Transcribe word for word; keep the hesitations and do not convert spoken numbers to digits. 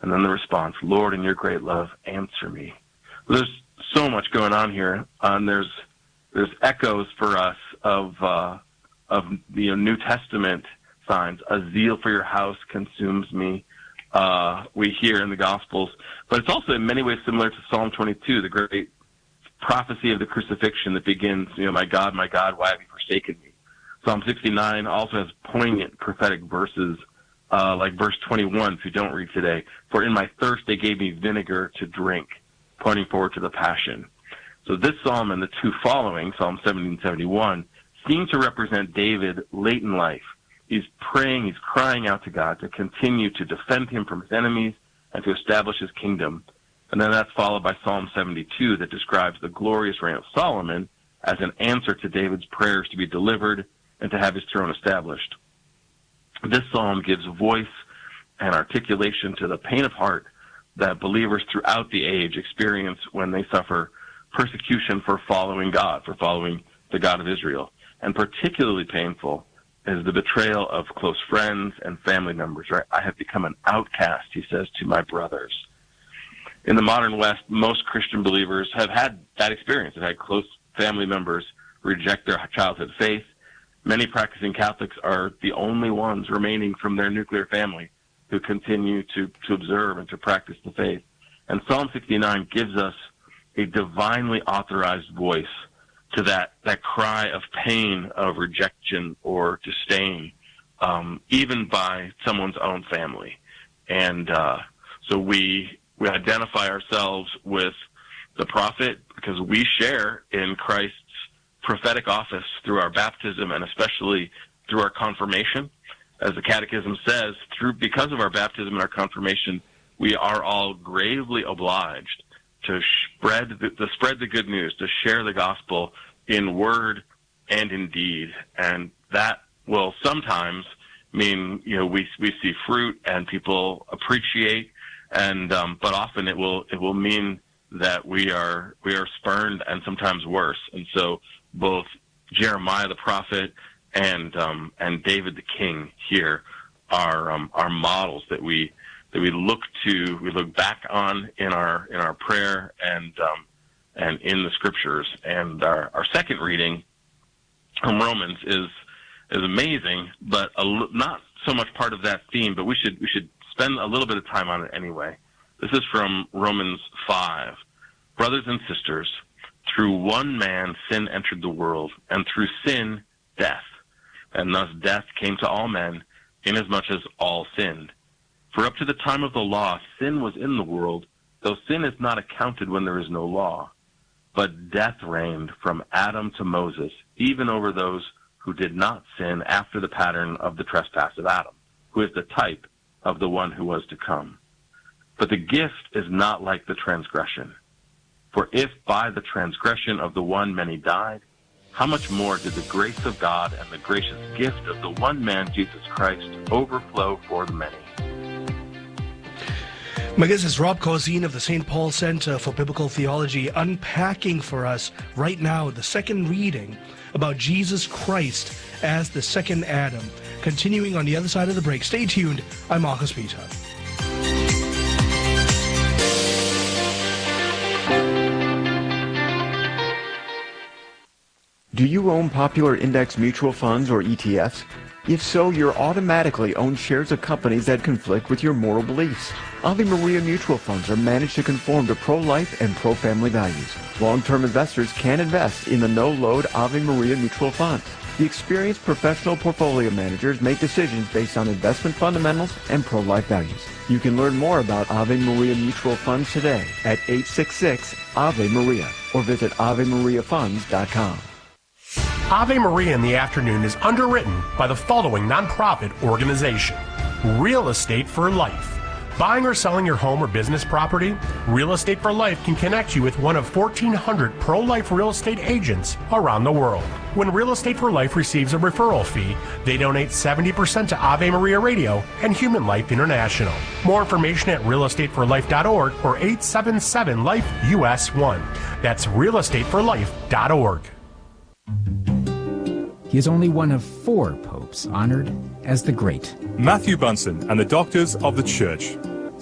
And then the response, Lord, in your great love, answer me. There's so much going on here. Um, there's there's echoes for us of uh, of the you know, New Testament signs. A zeal for your house consumes me. Uh, we hear in the Gospels, but it's also in many ways similar to Psalm twenty-two, the great prophecy of the crucifixion that begins, you know, my God, my God, why have you forsaken me? Psalm sixty-nine also has poignant prophetic verses, uh, like verse twenty-one, if you don't read today, for in my thirst they gave me vinegar to drink, pointing forward to the passion. So this psalm and the two following, Psalm seventy and seventy-one, seem to represent David late in life. He's praying, he's crying out to God to continue to defend him from his enemies and to establish his kingdom. And then that's followed by Psalm seventy-two that describes the glorious reign of Solomon as an answer to David's prayers to be delivered and to have his throne established. This psalm gives voice and articulation to the pain of heart that believers throughout the age experience when they suffer persecution for following God, for following the God of Israel. And particularly painful is the betrayal of close friends and family members, right? I have become an outcast, he says, to my brothers. In the modern West, most Christian believers have had that experience. They've had close family members reject their childhood faith. Many practicing Catholics are the only ones remaining from their nuclear family who continue to, to observe and to practice the faith. And Psalm sixty-nine gives us a divinely authorized voice to that, that cry of pain, of rejection or disdain, um, even by someone's own family. And uh, so we we identify ourselves with the prophet because we share in Christ's prophetic office through our baptism and especially through our confirmation. As the Catechism says, through because of our baptism and our confirmation, we are all gravely obliged to spread the, to spread the good news, to share the gospel in word and in deed. And that will sometimes mean, you know, we we see fruit and people appreciate, and um, but often it will it will mean that we are we are spurned and sometimes worse. And so both Jeremiah the prophet and um, and David the king here are um, are models that we that we look to we look back on in our in our prayer and um, and in the scriptures. And our, our second reading from Romans is is amazing, but a, not so much part of that theme. But we should we should spend a little bit of time on it anyway. This is from Romans five. Brothers and sisters, through one man sin entered the world, and through sin death. And thus death came to all men, inasmuch as all sinned. For up to the time of the law, sin was in the world, though sin is not accounted when there is no law. But death reigned from Adam to Moses, even over those who did not sin after the pattern of the trespass of Adam, who is the type of the one who was to come. But the gift is not like the transgression. For if by the transgression of the one many died, how much more did the grace of God and the gracious gift of the one man, Jesus Christ, overflow for the many? My guest is Rob Corzine of the Saint Paul Center for Biblical Theology, unpacking for us right now the second reading about Jesus Christ as the second Adam. Continuing on the other side of the break. Stay tuned. I'm Marcus Peter. Do you own popular index mutual funds or E T Fs? If so, you're automatically own shares of companies that conflict with your moral beliefs. Ave Maria mutual funds are managed to conform to pro-life and pro-family values. Long-term investors can invest in the no-load Ave Maria mutual funds. The experienced professional portfolio managers make decisions based on investment fundamentals and pro-life values. You can learn more about Ave Maria mutual funds today at eight six six Ave Maria or visit ave maria funds dot com. Ave Maria in the Afternoon is underwritten by the following nonprofit organization: Real Estate for Life. Buying or selling your home or business property? Real Estate for Life can connect you with one of fourteen hundred pro-life real estate agents around the world. When Real Estate for Life receives a referral fee, they donate seventy percent to Ave Maria Radio and Human Life International. More information at real estate for life dot org or eight seven seven life U S one. That's real estate for life dot org. He is only one of four popes honored as the Great. Matthew Bunson and the Doctors of the Church.